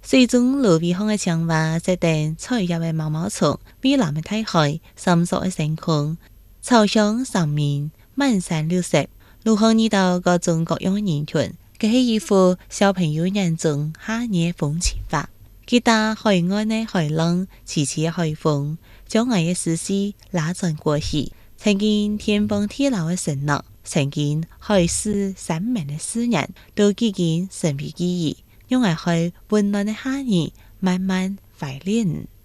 水中盧偉雄嘅講話，在等採入嘅毛毛蟲，蔚藍嘅大海，深色嘅星空，草香生命，滿山綠色，路向遇到各種各樣嘅人群，佢係一幅小朋友眼中夏日風情畫。佢打海岸嘅海浪，淒淒嘅海風，將我嘅思緒拉轉過去，曾經天崩地裂嘅承諾，曾經海誓山盟嘅誓言，都幾經神秘記憶，用嚟去溫暖嘅夏日慢慢懷念。